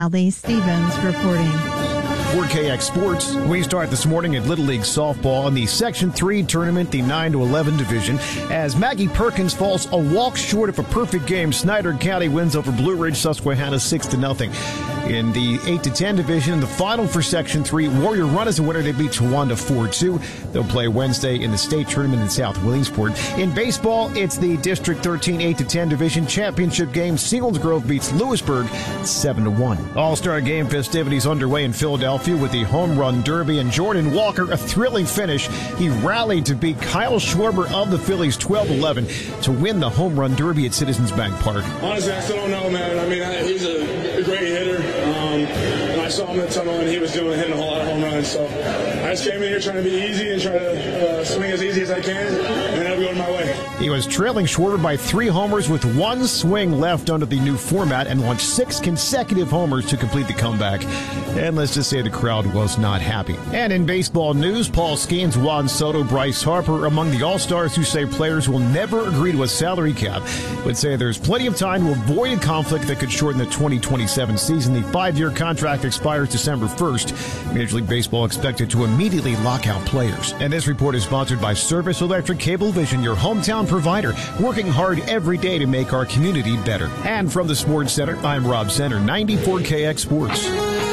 Ali Stevens reporting. For KX Sports, we start this morning at Little League Softball in the Section 3 tournament, the 9-11 division. As Maggie Perkins falls a walk short of a perfect game, Snyder County wins over Blue Ridge Susquehanna 6-0. In the 8-10 division, the final for Section 3, Warrior Run is a winner. They beat Towanda 4-2. They'll play Wednesday in the state tournament in South Williamsport. In baseball, it's the District 13 8-10 division championship game. Selinsgrove beats Lewisburg 7-1. All-Star Game festivities underway in Philadelphia with the Home Run Derby, and Jordan Walker, a thrilling finish. He rallied to beat Kyle Schwarber of the Phillies 12-11 to win the Home Run Derby at Citizens Bank Park. Honestly, I still don't know, man. I mean, he's a great hitter. And I saw him in the tunnel, and he was hitting a whole lot of home runs. So I just came in here trying to be easy and try to swing as easy as I can, and that'll go my way. He was trailing Schwarber by 3 homers with 1 swing left under the new format and launched 6 consecutive homers to complete the comeback. And let's just say the crowd was not happy. And in baseball news, Paul Skeens, Juan Soto, Bryce Harper among the All-Stars who say players will never agree to a salary cap, would say there's plenty of time to avoid a conflict that could shorten the 2027 season. The 5-year contract expires December 1st. Major League Baseball expected to immediately lock out players. And this report is sponsored by Service Electric Cablevision, your hometown provider, working hard every day to make our community better. And from the Sports Center, I'm Rob Center, 94 KX Sports.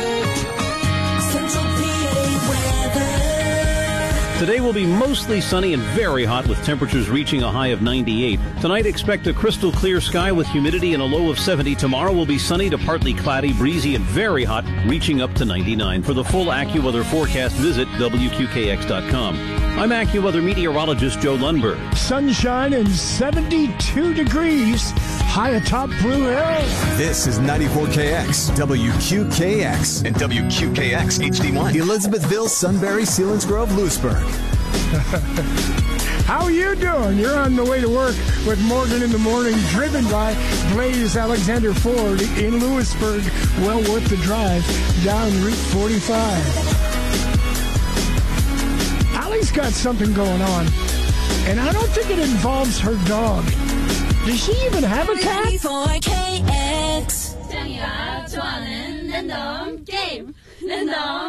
Today will be mostly sunny and very hot with temperatures reaching a high of 98. Tonight, expect a crystal clear sky with humidity and a low of 70. Tomorrow will be sunny to partly cloudy, breezy, and very hot, reaching up to 99. For the full AccuWeather forecast, visit WQKX.com. I'm AccuWeather meteorologist Joe Lundberg. Sunshine and 72 degrees high atop Blue Hill. This is 94KX, WQKX, and WQKX HD1. Elizabethville, Sunbury, Selinsgrove, Lewisburg. How are you doing? You're on the way to work with Morgan in the Morning, driven by Blaze Alexander Ford in Lewisburg. Well worth the drive down Route 45. Allie's got something going on, and I don't think it involves her dog. Does she even have a cat? 94KX.